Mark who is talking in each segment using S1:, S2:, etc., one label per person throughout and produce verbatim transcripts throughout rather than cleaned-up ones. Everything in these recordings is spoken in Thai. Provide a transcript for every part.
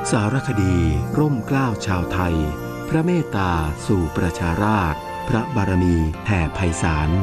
S1: สารคดีร่มเกล้าชาวไทยพระเมตตาสู่ประชาราษฎร์พระบารมีแผ่ไพศาล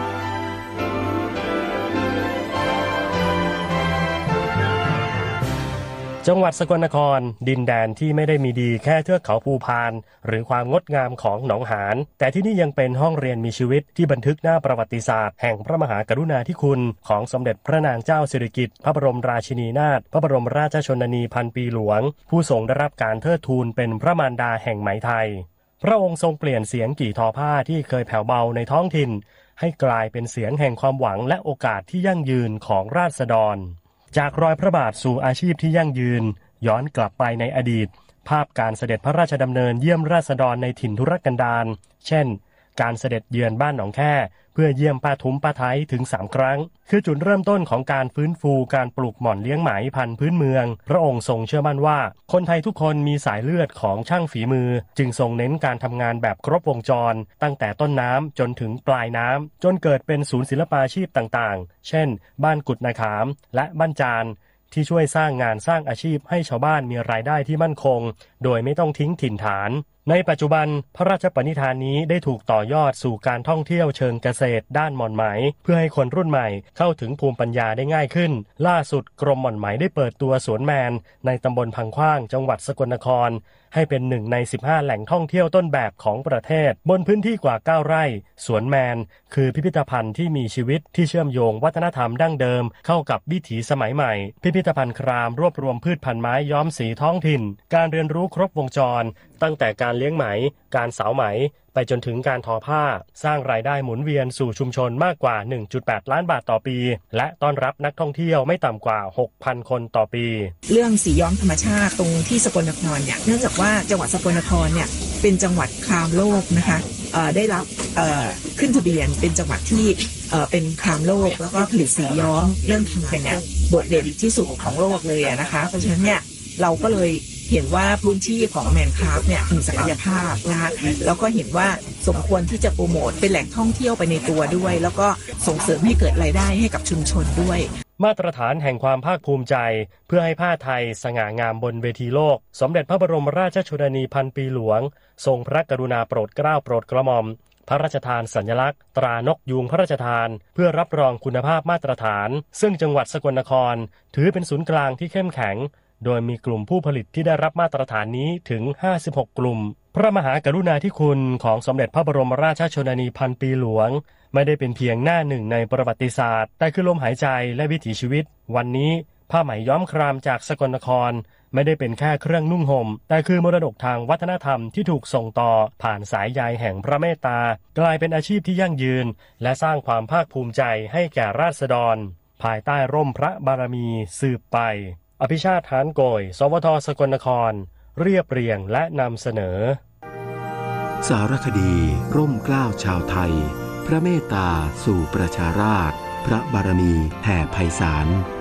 S2: จังหวัดสกลนครดินแดนที่ไม่ได้มีดีแค่เทือกเขาภูพานหรือความงดงามของหนองหานแต่ที่นี่ยังเป็นห้องเรียนมีชีวิตที่บันทึกหน้าประวัติศาสตร์แห่งพระมหากรุณาธิคุณของสมเด็จพระนางเจ้าสิริกิติ์พระบรมราชินีนาถพระบรมราชชนนีพันปีหลวงผู้ทรงได้รับการเทิดทูนเป็นพระมารดาแห่งไหมไทยพระองค์ทรงเปลี่ยนเสียงกี่ทอผ้าที่เคยแผ่วเบาในท้องถิ่นให้กลายเป็นเสียงแห่งความหวังและโอกาสที่ยั่งยืนของราษฎรจากรอยพระบาทสู่อาชีพที่ยั่งยืนย้อนกลับไปในอดีตภาพการเสด็จพระราชดำเนินเยี่ยมราษฎรในถิ่นทุรกันดารเช่นการเสด็จเยือนบ้านหนองแค่เพื่อเยี่ยมป้าทุ้มป้าไทยถึงสามครั้งคือจุดเริ่มต้นของการฟื้นฟูการปลูกหม่อนเลี้ยงไหมพันธุ์พื้นเมืองพระองค์ทรงเชื่อมั่นว่าคนไทยทุกคนมีสายเลือดของช่างฝีมือจึงทรงเน้นการทำงานแบบครบวงจรตั้งแต่ต้นน้ำจนถึงปลายน้ำจนเกิดเป็นศูนย์ศิลปาชีพต่างๆเช่นบ้านกุดนาขามและบ้านจานที่ช่วยสร้างงานสร้างอาชีพให้ชาวบ้านมีรายได้ที่มั่นคงโดยไม่ต้องทิ้งถิ่นฐานในปัจจุบันพระราชปณิธานนี้ได้ถูกต่อยอดสู่การท่องเที่ยวเชิงเกษตรด้านหม่อนไหมเพื่อให้คนรุ่นใหม่เข้าถึงภูมิปัญญาได้ง่ายขึ้นล่าสุดกรมหม่อนไหมได้เปิดตัวสวนแมนในตำบลพังขว้างจังหวัดสกลนครให้เป็นหนึ่งในสิบห้าแหล่งท่องเที่ยวต้นแบบของประเทศบนพื้นที่กว่าเก้าไร่สวนแมนคือพิพิธภัณฑ์ที่มีชีวิตที่เชื่อมโยงวัฒนธรรมดั้งเดิมเข้ากับวิถีสมัยใหม่พิพิธภัณฑ์ครามรวบรวมพืชพันธุ์ไม้ย้อมสีท้องถิ่นการเรียนรู้ครบวงจรตั้งแต่การเลี้ยงไหมการสาวไหมไปจนถึงการทอผ้าสร้างรายได้หมุนเวียนสู่ชุมชนมากกว่า หนึ่งจุดแปด ล้านบาทต่อปีและต้อนรับนักท่องเที่ยวไม่ต่ำกว่า หกพัน คนต่อปี
S3: เรื่องสีย้อมธรรมชาติตรงที่สกลนครเนี่ยเนื่องจากว่าจังหวัดสกลนครเนี่ยเป็นจังหวัดครามโลกนะคะได้รับขึ้นทะเบียนเป็นจังหวัดที่เป็นครามโลกแล้วก็ผลิตสีย้อมเรื่องทางเนี่ยโดดเด่นที่สุดของโลกเลยนะคะเพราะฉะนั้นเนี่ยเราก็เลยเห็นว่าพื้นที่ของแมนคราฟเนี่ยมีศักยภาพนะคะแล้วก็เห็นว่าสมควรที่จะโปรโมทเป็นแหล่งท่องเที่ยวไปในตัวด้วยแล้วก็ส่งเสริมให้เกิดรายได้ให้กับชุมชนด้วย
S2: มาตรฐานแห่งความภาคภูมิใจเพื่อให้ผ้าไทยสง่างามบนเวทีโลกสมเด็จพระบรมราชชนนีพันปีหลวงทรงพระกรุณาโปรดเกล้าโปรดกระหม่อมพระราชทานสัญลักษณ์ตรานกยูงพระราชทานเพื่อรับรองคุณภาพมาตรฐานซึ่งจังหวัดสกลนครถือเป็นศูนย์กลางที่เข้มแข็งโดยมีกลุ่มผู้ผลิตที่ได้รับมาตรฐานนี้ถึงห้าสิบหกกลุ่มพระมหากรุณาธิคุณของสมเด็จพระบรมราชชนนีพันปีหลวงไม่ได้เป็นเพียงหน้าหนึ่งในประวัติศาสตร์แต่คือลมหายใจและวิถีชีวิตวันนี้ผ้าไหมย้อมครามจากสกลนครไม่ได้เป็นแค่เครื่องนุ่งห่มแต่คือมรดกทางวัฒนธรรมที่ถูกส่งต่อผ่านสายใยแห่งพระเมตตากลายเป็นอาชีพที่ยั่งยืนและสร้างความภาคภูมิใจให้แก่ราษฎรภายใต้ร่มพระบารมีสืบไปอภิชาติ หานโกย สวท สกลนครเรียบเรียงและนำเสนอ
S1: สารคดีร่มเกล้าชาวไทยพระเมตตาสู่ประชาราษฎร์พระบารมีแผ่ไพศาล